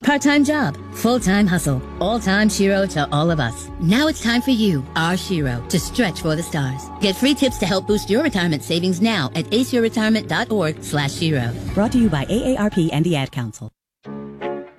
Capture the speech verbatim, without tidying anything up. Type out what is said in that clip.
Part-time job, full-time hustle, all-time Shiro to all of us. Now it's time for you, our Shiro, to stretch for the stars. Get free tips to help boost your retirement savings now at ace your retirement dot org slash Shiro. Brought to you by A A R P and the Ad Council.